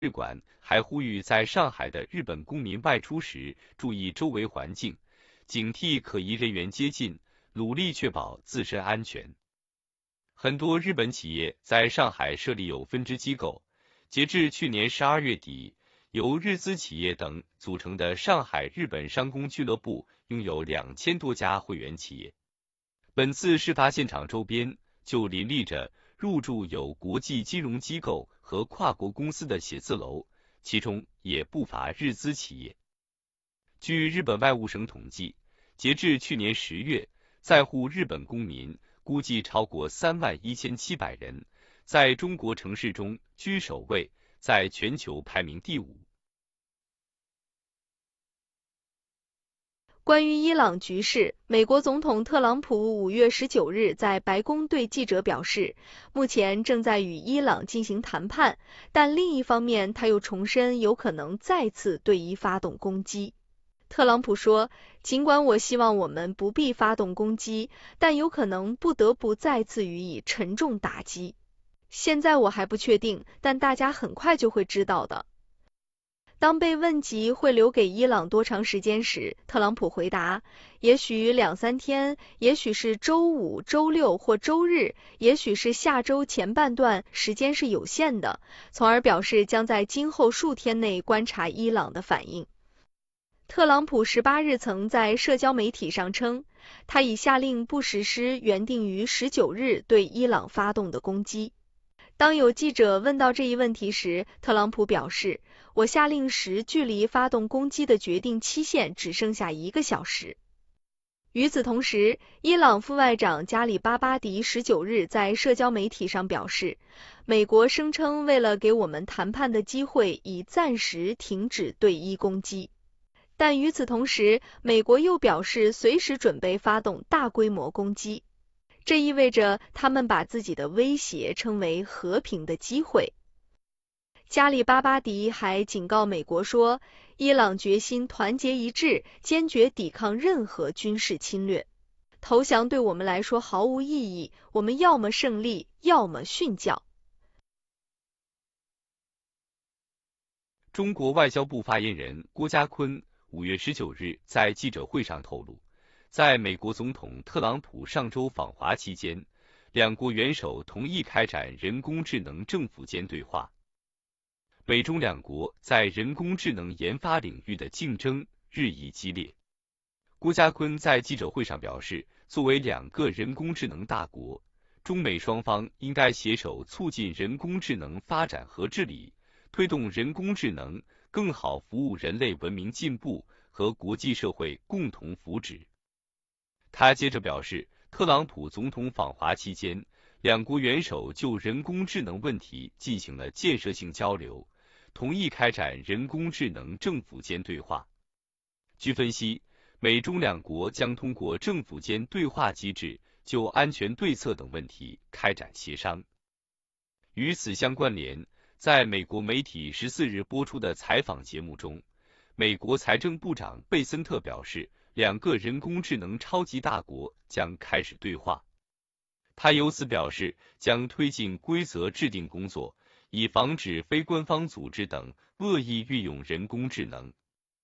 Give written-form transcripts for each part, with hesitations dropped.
使馆还呼吁在上海的日本公民外出时注意周围环境，警惕可疑人员接近，努力确保自身安全。很多日本企业在上海设立有分支机构，截至去年12月底，由日资企业等组成的上海日本商工俱乐部拥有2000多家会员企业。本次事发现场周边就林立着入驻有国际金融机构和跨国公司的写字楼，其中也不乏日资企业。据日本外务省统计，截至去年10月，在沪日本公民估计超过31700人，在中国城市中居首位，在全球排名第5。 关于伊朗局势，美国总统特朗普5月19日在白宫对记者表示，目前正在与伊朗进行谈判，但另一方面他又重申有可能再次对伊发动攻击。特朗普说，尽管我希望我们不必发动攻击，但有可能不得不再次予以沉重打击。现在我还不确定，但大家很快就会知道的。当被问及会留给伊朗多长时间时，特朗普回答，也许2-3天，也许是周5、周6或周日，也许是下周前半段，时间是有限的，从而表示将在今后数天内观察伊朗的反应。特朗普18日曾在社交媒体上称，他已下令不实施原定于19日对伊朗发动的攻击。当有记者问到这一问题时，特朗普表示，我下令时距离发动攻击的决定期限只剩下1个小时。与此同时，伊朗副外长加里巴巴迪19日在社交媒体上表示，美国声称为了给我们谈判的机会，已暂时停止对伊攻击。但与此同时，美国又表示随时准备发动大规模攻击。这意味着他们把自己的威胁称为和平的机会。加里巴巴迪还警告美国说，伊朗决心团结一致，坚决抵抗任何军事侵略。投降对我们来说毫无意义，我们要么胜利，要么殉教。 中国外交部发言人郭家坤5月19日在记者会上透露，在美国总统特朗普上周访华期间，两国元首同意开展人工智能政府间对话。美中两国在人工智能研发领域的竞争日益激烈。郭家坤在记者会上表示，作为2个人工智能大国，中美双方应该携手促进人工智能发展和治理，推动人工智能更好服务人类文明进步和国际社会共同福祉。他接着表示，特朗普总统访华期间，两国元首就人工智能问题进行了建设性交流，同意开展人工智能政府间对话。据分析，美中两国将通过政府间对话机制就安全对策等问题开展协商。与此相关联，在美国媒体14日播出的采访节目中，美国财政部长贝森特表示，2个人工智能超级大国将开始对话。他由此表示，将推进规则制定工作，以防止非官方组织等恶意运用人工智能。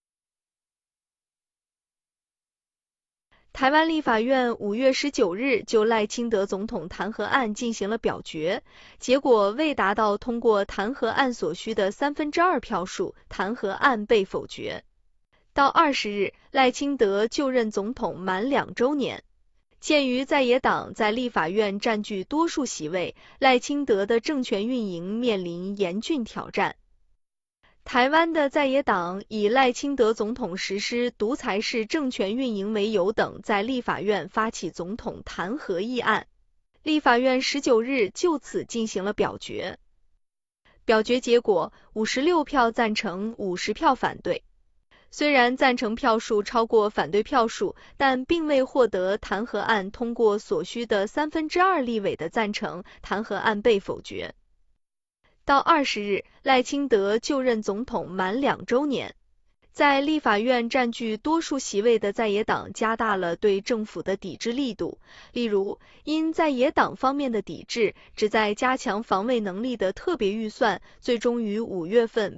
台湾立法院5月19日就赖清德总统弹劾案进行了表决，结果未达到通过弹劾案所需的2/3票数，弹劾案被否决。到20日，赖清德就任总统满2周年。鉴于在野党在立法院占据多数席位，赖清德的政权运营面临严峻挑战。台湾的在野党以赖清德总统实施独裁式政权运营为由等，在立法院发起总统弹劾议案。立法院19日就此进行了表决。表决结果56票赞成，50票反对。虽然赞成票数超过反对票数，但并未获得弹劾案通过所需的2/3立委的赞成，弹劾案被否决。到20日，赖清德就任总统满2周年。 在立法院占据多数席位的在野党加大了对政府的抵制力度，例如，因在野党方面的抵制，旨在加强防卫能力的特别预算，最终于5月份